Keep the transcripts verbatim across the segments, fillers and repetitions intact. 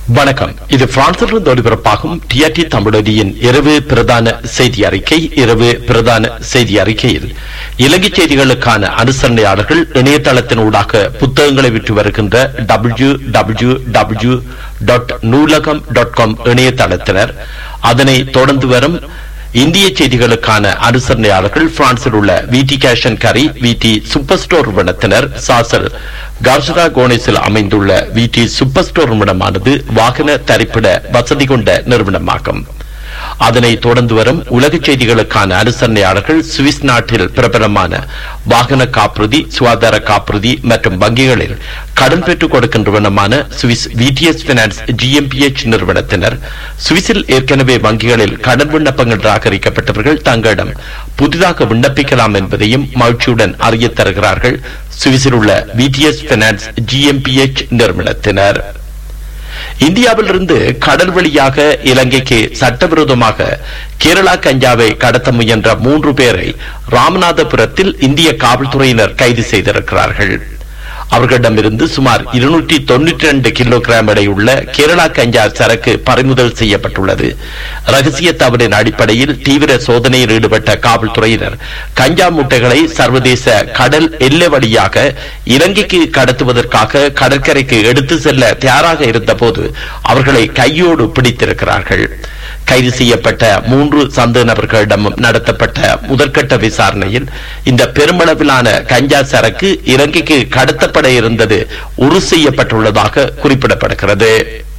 வணக்கம். இது பிரான்சிலிருந்து ஒலிபரப்பாகும் டிஆர்டி தமிழொலியின் இரவு பிரதான செய்தி அறிக்கை. இரவு பிரதான செய்தி அறிக்கையில் இலங்கை செய்திகளுக்கான அனுசரணையாளர்கள் இணையதளத்தின் ஊடாக புத்தகங்களை விற்று வருகின்ற டபிள்யூ டபிள்யூ டபிள்யூ டாட் நூலகம் டாட் காம் இணையதளத்தினர், அதனை தொடர்ந்து வரும் இந்திய செய்திகளுக்கான அனுசரணையாளர்கள் பிரான்சில் உள்ள விடி கேஷ் அண்ட் கரி, விடி சூப்பர் ஸ்டோர் நிறுவனத்தினர், சாசல் கார்ஜரா கோனேஸில் அமைந்துள்ள விடி சூப்பர் ஸ்டோர் நிறுவனமானது வாகன தரிப்பிட வசதி கொண்ட நிறுவனமாகும். அதனை தொடர்ந்து வரும் உலக செய்திகளுக்கான அனுசரணையாளர்கள் சுவிஸ் நாட்டில் பிரபலமான வாகன காப்புறுதி, சுகாதார காப்புறுதி மற்றும் வங்கிகளில் கடன் பெற்றுக் கொடுக்கின்றவனமான சுவிஸ் விடிஎஸ் பைனான்ஸ் ஜிஎம்பிஎச் நிறுவனத்தினர், சுவிஸில் ஏற்கனவே வங்கிகளில் கடன் விண்ணப்பங்கள் நிராகரிக்கப்பட்டவர்கள் தங்களிடம் புதிதாக விண்ணப்பிக்கலாம் என்பதையும் மகிழ்ச்சியுடன் அறிய தருகிறார்கள் சுவிஸில் உள்ள விடிஎஸ் பைனான்ஸ் ஜிஎம்பிஎச் நிறுவனத்தினர். இந்தியாவிலிருந்து கடல் வழியாக இலங்கைக்கு சட்டவிரோதமாக கேரளா கஞ்சாவை கடத்த முயன்ற மூன்று பேரை ராமநாதபுரத்தில் இந்திய காவல்துறையினர் கைது செய்திருக்கிறார்கள். அவர்களிடமிருந்து சுமார் இருநூற்றி தொன்னூற்றி இரண்டு கிலோகிராம் எடையுள்ள கேரளா கஞ்சா சரக்கு பறிமுதல் செய்யப்பட்டுள்ளது. ரகசிய தவறின் அடிப்படையில் தீவிர சோதனையில் ஈடுபட்ட காவல்துறையினர் கஞ்சா மூட்டைகளை சர்வதேச கடல் எல்லை வழியாக இலங்கைக்கு கடத்துவதற்காக கடற்கரைக்கு எடுத்து செல்ல தயாராக இருந்தபோது அவர்களை கையோடு பிடித்திருக்கிறார்கள். கைது செய்யப்பட்ட மூன்று சந்தேக நபர்களிடம் நடத்தப்பட்ட முதற்கட்ட விசாரணையில் இந்த பெருமளவிலான கஞ்சா சரக்கு இலங்கைக்கு கடத்தப்பட இருந்தது உறுதி செய்யப்பட்டுள்ளதாக குறிப்பிடப்படுகிறது.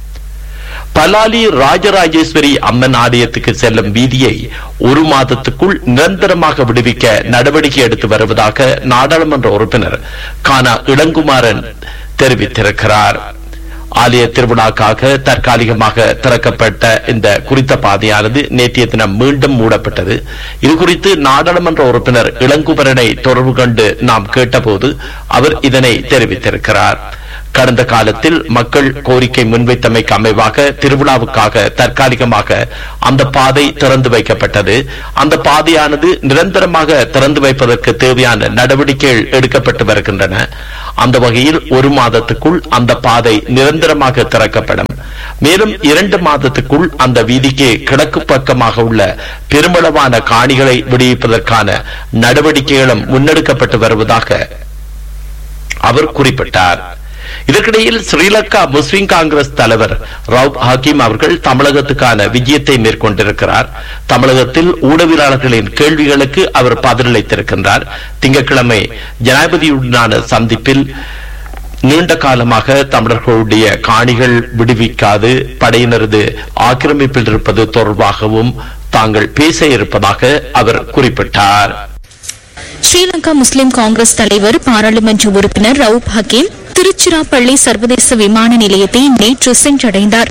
பலாலி ராஜராஜேஸ்வரி அம்மன் ஆலயத்துக்கு செல்லும் வீதியை ஒரு மாதத்துக்குள் நிரந்தரமாக விடுவிக்க நடவடிக்கை எடுத்து வருவதாக நாடாளுமன்ற உறுப்பினர் கானா இளங்குமாரன் தெரிவித்திருக்கிறார். ஆலய திருவிழாக்காக தற்காலிகமாக திறக்கப்பட்ட இந்த குறித்த பாதையானது நேற்றைய தினம் மீண்டும் மூடப்பட்டது. இதுகுறித்து நாடாளுமன்ற உறுப்பினர் இளங்குமரனை தொடர்பு கொண்டு நாம் கேட்டபோது அவர் இதனை தெரிவித்திருக்கிறார். கடந்த காலத்தில் மக்கள் கோரிக்கை முன்வைத்தமைக்கு அமைவாக திருவிழாவுக்காக தற்காலிகமாக அந்த பாதை திறந்து வைக்கப்பட்டது. அந்த பாதையானது நிரந்தரமாக திறந்து வைப்பதற்கு தேவையான நடவடிக்கைகள் எடுக்கப்பட்டு வருகின்றன. அந்த வகையில் ஒரு மாதத்துக்குள் அந்த பாதை நிரந்தரமாக திறக்கப்படும். மேலும் இரண்டு மாதத்துக்குள் அந்த வீதிக்கு கிழக்கு பக்கமாக உள்ள பெருமளவான காணிகளை விடுவிப்பதற்கான நடவடிக்கைகளும் முன்னெடுக்கப்பட்டு வருவதாக அவர் குறிப்பிட்டார். இதற்கிடையில் ஸ்ரீலங்கா முஸ்லிம் காங்கிரஸ் தலைவர் ரவுப் ஹக்கீம் அவர்கள் தமிழகத்துக்கான விஜயத்தை மேற்கொண்டிருக்கிறார். தமிழகத்தில் ஊடகவியலாளர்களின் கேள்விகளுக்கு அவர் பதிலளித்திருக்கின்றார். திங்கட்கிழமை ஜனாதிபதியுடனான சந்திப்பில் நீண்ட காலமாக தமிழர்களுடைய காணிகள் விடுவிக்காது படையினரது ஆக்கிரமிப்பில் இருப்பது தொடர்பாகவும் தாங்கள் பேச இருப்பதாக அவர் குறிப்பிட்டார். ஸ்ரீலங்கா முஸ்லிம் காங்கிரஸ் தலைவர் பாராளுமன்ற உறுப்பினர் ரவுப் ஹக்கீம் திருச்சிராப்பள்ளி சர்வதேச விமான நிலையத்தை நேற்று சென்றடைந்தார்.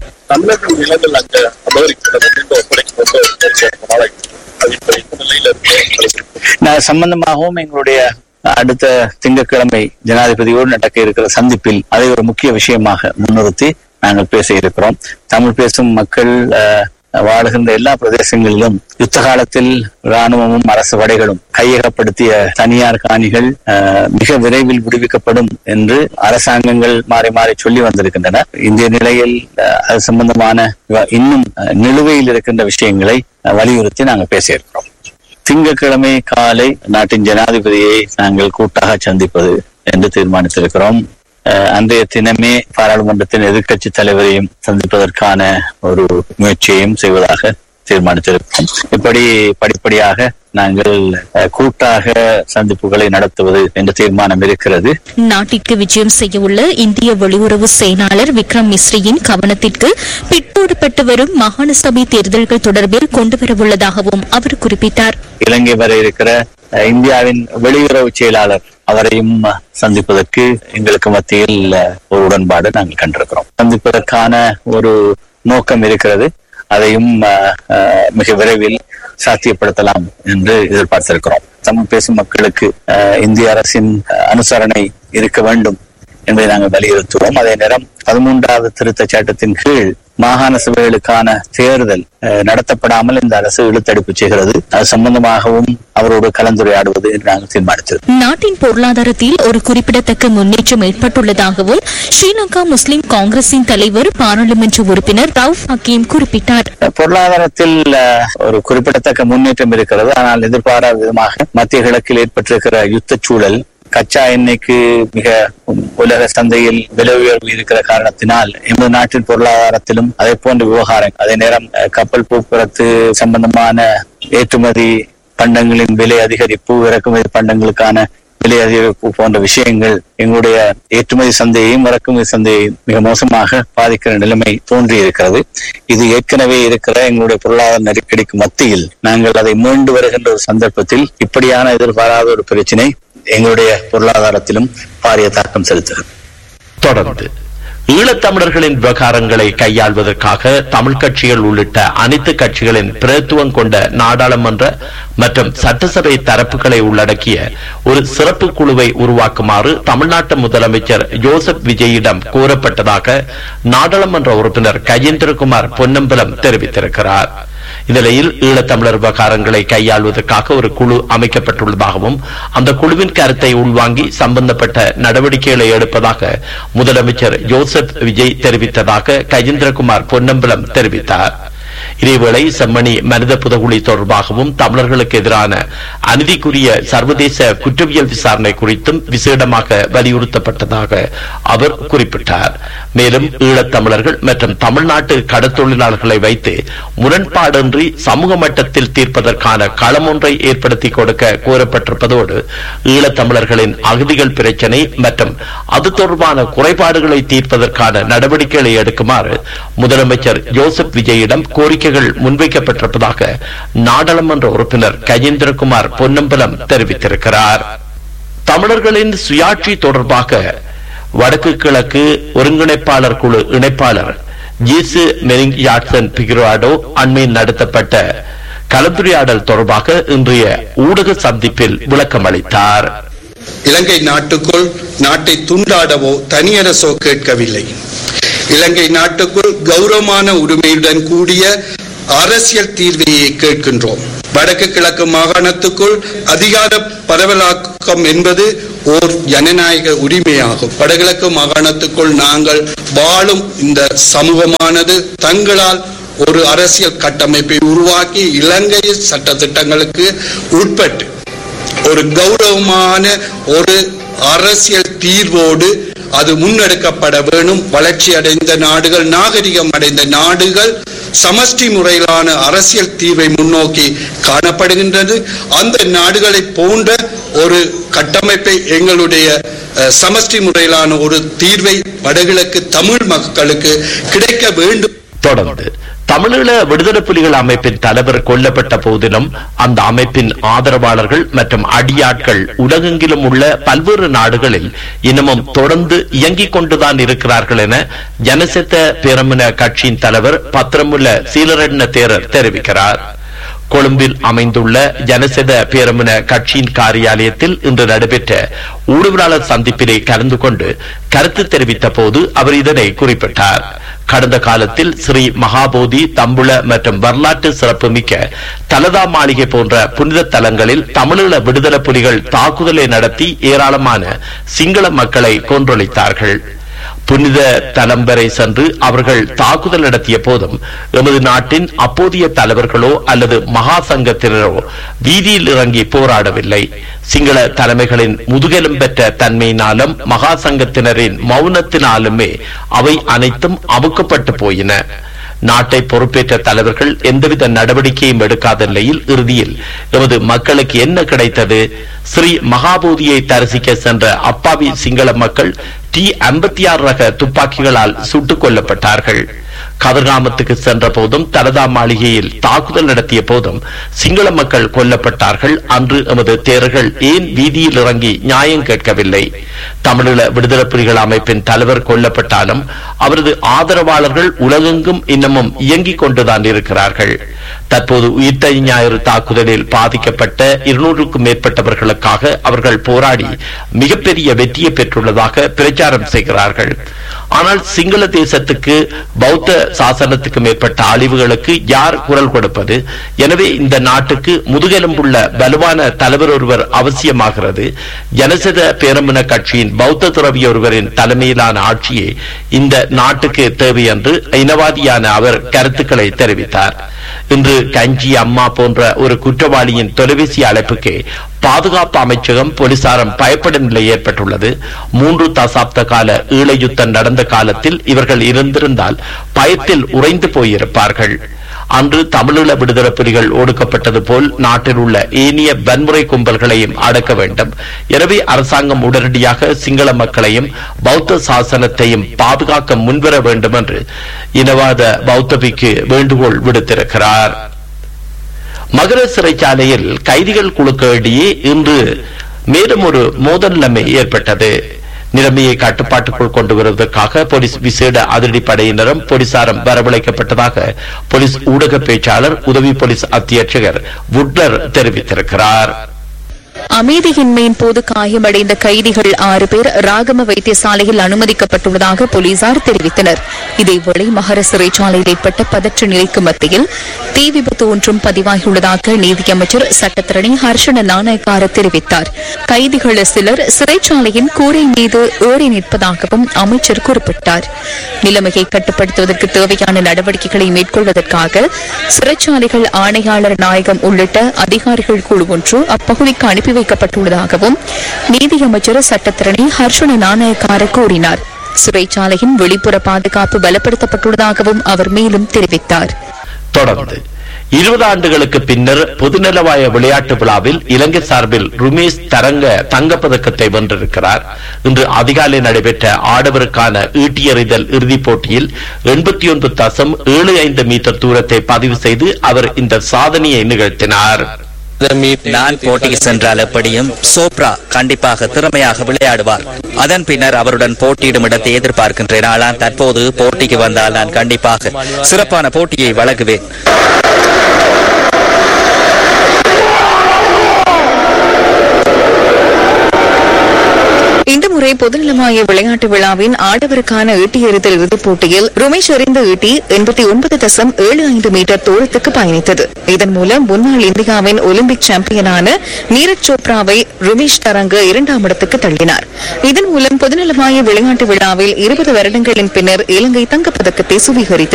சம்பந்தமாகவும் எங்களுடைய அடுத்த திங்கட்கிழமை ஜனாதிபதியோடு நடக்க இருக்கிற சந்திப்பில் அதை ஒரு முக்கிய விஷயமாக முன்னிறுத்தி நாங்கள் பேச இருக்கிறோம். தமிழ் பேசும் மக்கள் வாழுகின்ற எல்லா பிரதேசங்களிலும் யுத்த காலத்தில் ராணுவமும் அரசு படைகளும் கையகப்படுத்திய தனியார் காணிகள் மிக விரைவில் விடுவிக்கப்படும் என்று அரசாங்கங்கள் மாறி மாறி சொல்லி வந்திருக்கின்றன. இந்திய நிலையில் அது சம்பந்தமான இன்னும் நிலுவையில் இருக்கின்ற விஷயங்களை வலியுறுத்தி நாங்கள் பேசியிருக்கிறோம். திங்கட்கிழமை காலை நாட்டின் ஜனாதிபதியை நாங்கள் கூட்டாக சந்திப்பது என்று தீர்மானித்திருக்கிறோம். அன்றைய தினமே பாராளுமன்றத்தின் எதிர்க்கட்சி தலைவரையும் சந்திப்பதற்கான ஒரு முயற்சியையும் செய்வதாக தீர்மானித்திருக்கிறோம். இப்படி படிப்படியாக நாங்கள் கூட்டாக சந்திப்புகளை நடத்துவது என்ற தீர்மானம் இருக்கிறது. நாட்டிற்கு விஜயம் செய்ய உள்ள இந்திய வெளியுறவு செயலாளர் விக்ரம் மிஸ்ரியின் கவனத்திற்கு பிற்போடப்பட்டு வரும் மாகாண சபை தேர்தல்கள் தொடர்பில் கொண்டுவரவுள்ளதாகவும் அவர் குறிப்பிட்டார். இலங்கை வர இருக்கிற இந்தியாவின் வெளியுறவு செயலாளர் அவரையும் சந்திப்பதற்கு எங்களுக்கு மத்தியில் ஒரு உடன்பாடு நாங்கள் கண்டிருக்கிறோம். சந்திப்பதற்கான ஒரு நோக்கம் இருக்கிறது. அதையும் மிக விரைவில் சாத்தியப்படுத்தலாம் என்று எதிர்பார்த்திருக்கிறோம். தமிழ் பேசும் மக்களுக்கு இந்திய அரசின் அனுசரணை இருக்க வேண்டும் என்பதை நாங்கள் வலியுறுத்துவோம். அதே நேரம் பதிமூன்றாவது திருத்த சட்டத்தின் கீழ் மாகாண சபைகளுக்கான தேர்தல் நடத்தப்படாமல் இந்த அரசு இழுத்தடிப்பு செய்கிறது. அது சம்பந்தமாகவும் அவரோடு கலந்துரையாடுவது என்று நாங்கள் தீர்மானித்தது. நாட்டின் பொருளாதாரத்தில் ஒரு குறிப்பிடத்தக்க முன்னேற்றம் ஏற்பட்டுள்ளதாகவும் ஸ்ரீலங்கா முஸ்லிம் காங்கிரசின் தலைவர் பாராளுமன்ற உறுப்பினர் ரவுஃப் ஹக்கீம் குறிப்பிட்டார். பொருளாதாரத்தில் ஒரு குறிப்பிடத்தக்க முன்னேற்றம் இருக்கிறது. ஆனால் எதிர்பாராத விதமாக மத்திய கிழக்கில் ஏற்பட்டிருக்கிற யுத்த சூழல், கச்சா எண்ணெய்க்கு மிக உலக சந்தையில் விலை உயர்வு இருக்கிற காரணத்தினால் எமது நாட்டின் பொருளாதாரத்திலும் அதே போன்ற விவகாரம், அதே நேரம் கப்பல் போக்குவரத்து சம்பந்தமான ஏற்றுமதி பண்டங்களின் விலை அதிகரிப்பு, இறக்குமதி பண்டங்களுக்கான விலை அதிகரிப்பு போன்ற விஷயங்கள் எங்களுடைய ஏற்றுமதி சந்தையையும் இறக்குமதி சந்தையையும் மிக மோசமாக பாதிக்கிற நிலைமை தோன்றி இருக்கிறது. இது ஏற்கனவே இருக்கிற எங்களுடைய பொருளாதார நெருக்கடிக்கு மத்தியில் நாங்கள் அதை மீண்டு வருகின்ற ஒரு சந்தர்ப்பத்தில் இப்படியான எதிர்பாராத ஒரு பிரச்சினை எங்களுடைய பொருளாதாரத்திலும் பாரிய தாக்கம் செலுத்துகிறது. தொடர்ந்து ஈழத்தமிழர்களின் விவகாரங்களை கையாள்வதற்காக தமிழ் கட்சிகள் உள்ளிட்ட அனைத்து கட்சிகளின் பிரதித்துவம் கொண்ட நாடாளுமன்ற மற்றும் சட்டசபை தரப்புகளை உள்ளடக்கிய ஒரு சிறப்பு குழுவை உருவாக்குமாறு தமிழ்நாட்டு முதலமைச்சர் ஜோசப் விஜயிடம் கோரப்பட்டதாக நாடாளுமன்ற உறுப்பினர் கஜேந்திரகுமார் பொன்னம்பலம் தெரிவித்திருக்கிறார். இந்நிலையில் ஈழத்தமிழர் விவகாரங்களை கையாள்வதற்காக ஒரு குழு அமைக்கப்பட்டுள்ளதாகவும் அந்த குழுவின் கருத்தை உள்வாங்கி சம்பந்தப்பட்ட நடவடிக்கைகளை எடுப்பதாக முதலமைச்சர் ஜோசப் விஜய் தெரிவித்ததாக கஜேந்திரகுமார் பொன்னம்பலம் தெரிவித்தார். இதேவேளை செம்மணி மனித புதகுழி தொடர்பாகவும் தமிழர்களுக்கு எதிரான அநீதிக்குரிய சர்வதேச குற்றவியல் விசாரணை குறித்தும் விசேடமாக வலியுறுத்தப்பட்டதாக அவர் குறிப்பிட்டார். மேலும் ஈழத்தமிழர்கள் மற்றும் தமிழ்நாட்டு கடற்தொழிலாளர்களை வைத்து முரண்பாடின்றி சமூக மட்டத்தில் தீர்ப்பதற்கான களம் ஒன்றை ஏற்படுத்தி கொடுக்க கோரப்பட்டிருப்பதோடு ஈழத்தமிழர்களின் அகதிகள் பிரச்சினை மற்றும் அது தொடர்பான குறைபாடுகளை தீர்ப்பதற்கான நடவடிக்கைகளை எடுக்குமாறு முதலமைச்சர் ஜோசப் விஜயிடம் கோரிக்கைகள் முன்வைக்கப்பட்டிருப்பதாக நாடாளுமன்ற உறுப்பினர் கஜேந்திரகுமார் பொன்னம்பலம் தெரிவித்திருக்கிறார். தமிழர்களின் சுயாட்சி தொடர்பாக வடக்கு கிழக்கு ஒருங்கிணைப்பாளர் குழு இணைப்பாளர் ஜீசு மெரிங்யாட்சன் பிகிராடோ அண்மையில் நடத்தப்பட்ட கலந்துரையாடல் தொடர்பாக இன்றைய ஊடக சந்திப்பில் விளக்கம் அளித்தார். இலங்கை நாட்டுக்குள் நாட்டை துண்டாடவோ தனியரசோ கேட்கவில்லை. இலங்கை நாட்டுக்குள் கௌரவமான உரிமையுடன் கூடிய அரசியல் தீர்வையை கேட்கின்றோம். வடக்கு கிழக்கு மாகாணத்துக்குள் அதிகார பரவலாக்கம் என்பது ஓர் ஜனநாயக உரிமையாகும். வடகிழக்கு மாகாணத்துக்குள் நாங்கள் வாழும் இந்த சமூகமானது தங்களால் ஒரு அரசியல் கட்டமைப்பை உருவாக்கி இலங்கை சட்ட திட்டங்களுக்கு உட்பட்டு ஒரு கௌரவமான ஒரு அரசியல் தீர்வோடு அது முன்னெடுக்கப்பட வேணும். வளர்ச்சி அடைந்த நாடுகள், நாகரிகம் அடைந்த நாடுகள் சமஷ்டி முறையிலான அரசியல் தீர்வை முன்னோக்கி காணப்படுகின்றது. அந்த நாடுகளை போன்ற ஒரு கட்டமைப்பை எங்களுடைய சமஷ்டி முறையிலான ஒரு தீர்வை வடகிழக்கு தமிழ் மக்களுக்கு கிடைக்க வேண்டும். தொடர்ந்து தமிழீழ விடுதலை புலிகள் அமைப்பின் தலைவர் கொல்லப்பட்ட போதிலும் அந்த அமைப்பின் ஆதரவாளர்கள் மற்றும் அடியாட்கள் உலகெங்கிலும் உள்ள பல்வேறு நாடுகளில் இன்னமும் தொடர்ந்து இயங்கிக் கொண்டுதான் இருக்கிறார்கள் என ஜனசெத்த பேரமுன கட்சியின் தலைவர் பத்திரமுல்ல சீலரட்ன தேரர் தெரிவிக்கிறார். கொழும்பில் அமைந்துள்ள ஜனசெத பேரமுன கட்சியின் காரியாலயத்தில் இன்று நடைபெற்ற ஊடகவியலாளர் சந்திப்பிலே கலந்து கொண்டு கருத்து தெரிவித்த போது அவர் இதனை குறிப்பிட்டார். கடந்த காலத்தில் ஸ்ரீ மகாபோதி, தம்புள மற்றும் வரலாற்று சிறப்புமிக்க தலதா மாளிகை போன்ற புனித தலங்களில் தமிழீழ விடுதலை புலிகள் தாக்குதலை நடத்தி ஏராளமான சிங்கள மக்களை கொன்றொழித்தார்கள். புனித தலம் வரை சென்று அவர்கள் தாக்குதல் நடத்திய போதும் எமது நாட்டின் அப்போதைய தலைவர்களோ அல்லது மகா சங்கத்தினரோ வீதியில் இறங்கி போராடவில்லை. சிங்கள தலைமைகளின் முதுகெலும் பெற்ற தன்மையினாலும் மகா சங்கத்தினரின் மௌனத்தினாலுமே அவை அனைத்தும் அமுக்கப்பட்டு போயின. நாட்டை பொறுப்பேற்ற தலைவர்கள் எந்தவித நடவடிக்கையும் எடுக்காத நிலையில் இறுதியில் எமது மக்களுக்கு என்ன கிடைத்தது? ஸ்ரீ மகாபோதியை தரிசிக்க சென்ற அப்பாவி சிங்கள மக்கள் டி ஐம்பத்தி ஆறு ரக துப்பாக்கிகளால் சுட்டுக் கொல்லப்பட்டார்கள். கதிர்காமத்துக்கு சென்ற போதும் தலதா மாளிகையில் தாக்குதல் நடத்திய போதும் சிங்கள மக்கள் கொல்லப்பட்டார்கள். அன்று எமது தேரர்கள் ஏன் வீதியில் இறங்கி நியாயம் கேட்கவில்லை? தமிழீழ விடுதலை புலிகள் அமைப்பின் தலைவர் கொல்லப்பட்டாலும் அவரது ஆதரவாளர்கள் உலகெங்கும் இன்னமும் இயங்கிக் கொண்டுதான் இருக்கிறார்கள். தற்போது உயிர்த்த ஞாயிறு தாக்குதலில் பாதிக்கப்பட்ட இருநூறுக்கும் மேற்பட்டவர்களுக்காக அவர்கள் போராடி மிகப்பெரிய வெற்றியை பெற்றுள்ளதாக பிரச்சாரம் செய்கிறார்கள். ஆனால் சிங்கள தேசத்துக்கு பௌத்த சாசனத்துக்கு மேற்பட்ட அழிவுகளுக்கு யார் குரல் கொடுப்பது? எனவே இந்த நாட்டுக்கு முதுகெலும்புள்ள வலுவான தலைவர் ஒருவர் அவசியமாகிறது. ஜனசத பேரமுன கட்சியின் பௌத்த துறவி ஒருவரின் தலைமையிலான ஆட்சியே இந்த நாட்டுக்கு தேவை என்று இனவாதியான அவர் கருத்துக்களை தெரிவித்தார். இன்று கஞ்சி அம்மா போன்ற ஒரு குற்றவாளியின் தொலைபேசி அழைப்புக்கு பாதுகாப்பு அமைச்சகம் போலீசாரும் பயப்படும் நிலை ஏற்பட்டுள்ளது. மூன்று தசாப்த கால ஈழ யுத்தம் நடந்த காலத்தில் இவர்கள் இருந்திருந்தால் பயத்தில் உறைந்து போயிருப்பார்கள். அன்று தமிழீழ விடுதலை புலிகள் ஒடுக்கப்பட்டது போல் நாட்டில் உள்ள ஏனைய வன்முறை கும்பல்களையும் அடக்க வேண்டும். எனவே அரசாங்கம் உடனடியாக சிங்கள மக்களையும் பௌத்த சாசனத்தையும் பாதுகாக்க முன்வர வேண்டும் என்று இனவாத பௌத்தபிக்கு வேண்டுகோள் விடுத்திருக்கிறார். மகர சிறைச்சாலையில் கைதிகள் குழுக்கு இடையே இன்று மேலும் ஒரு மோதல் நிலைமை ஏற்பட்டது. நிலைமையை கட்டுப்பாட்டுக்குள் கொண்டு வருவதற்காக போலீஸ் விசேட அதிரடிப்படையினரும் போலீசாரும் வரவழைக்கப்பட்டதாக போலீஸ் ஊடக பேச்சாளர் உதவி போலீஸ் அத்தியட்சகர் வுட்லர் தெரிவித்திருக்கிறார். அமைதியின்மையின் போது காயமடைந்த கைதிகள் ஆறு பேர் ராகம வைத்தியசாலையில் அனுமதிக்கப்பட்டுள்ளதாக போலீசார் தெரிவித்தனர். இதேவேளை மகர சிறைச்சாலையில் ஏற்பட்ட பதற்ற நிலைக்கு மத்தியில் தீ விபத்து ஒன்றும் பதிவாகியுள்ளதாக நீதியமைச்சர் சட்டத்தரணி ஹர்ஷன நாணயக்கார தெரிவித்தார். கைதிகள் சிலர் சிறைச்சாலையின் கூரை மீது ஏறி நிற்பதாகவும் அமைச்சர் குறிப்பிட்டார். நிலைமையை கட்டுப்படுத்துவதற்கு தேவையான நடவடிக்கைகளை மேற்கொள்வதற்காக சிறைச்சாலைகள் ஆணையாளர் நாயகம் உள்ளிட்ட அதிகாரிகள் குழு ஒன்று அப்பகுதிக்கு அனுப்பி வைக்கப்பட்டுள்ளதாகவும் நீதியமைச்சர் சட்டத்தரணி ஹர்ஷன நாணயக்கார கூறினார். சிறைச்சாலையின் வெளிப்புற பாதுகாப்பு பலப்படுத்தப்பட்டுள்ளதாகவும் அவர் மேலும் தெரிவித்தார். தொடர்ந்து இருபது ஆண்டுகளுக்கு பின்னர் பொதுநலவாய விளையாட்டு விழாவில் இலங்கை சார்பில் ருமேஷ் தரங்க தங்கப்பதக்கத்தை வென்றிருக்கிறார். இன்று அதிகாலை நடைபெற்ற ஆடவருக்கான ஈட்டியறிதல் இறுதிப் போட்டியில் எண்பத்தி ஒன்பது தசம் ஏழு ஐந்து மீட்டர் தூரத்தை பதிவு செய்து அவர் இந்த சாதனையை நிகழ்த்தினார். நான் போட்டிக்கு சென்றால் எப்படியும் சோப்ரா கண்டிப்பாக திறமையாக விளையாடுவார். அதன் பின்னர் அவருடன் போட்டியிடும் இடத்தை எதிர்பார்க்கின்றேன். ஆனால் தற்போது போட்டிக்கு வந்தால் நான் கண்டிப்பாக சிறப்பான போட்டியை வழங்குவேன். இந்த முறை பொதுநலமாய விளையாட்டு விழாவின் ஆடவருக்கான ஈட்டி எறிதல் இறுதிப் போட்டியில் ருமேஷ் எறிந்த ஈட்டி எண்பத்தி ஒன்பது தசம் ஏழு ஐந்து மீட்டர் தூரத்துக்கு பயணித்தது. இதன் மூலம் முன்னாள் இந்தியாவின் ஒலிம்பிக் சாம்பியனான நீரஜ் சோப்ராவை ருமேஷ் தரங்க இரண்டாம் இடத்துக்கு தள்ளினார். இதன் மூலம் பொதுநலமாய விளையாட்டு விழாவில் இருபது வருடங்களின் பின்னர் இலங்கை தங்கப்பதக்கத்தை சுவீகரித்தது.